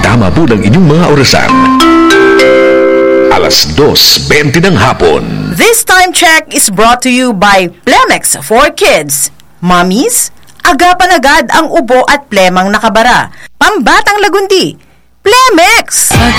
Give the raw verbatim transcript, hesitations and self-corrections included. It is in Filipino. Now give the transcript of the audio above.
Tama po ng inyong mga orasan. Alas dos bente ng hapon. This time check is brought to you by Plemex for Kids. Mommies, agapan agad ang ubo at plemang nakabara. Pambatang lagundi, Plemex!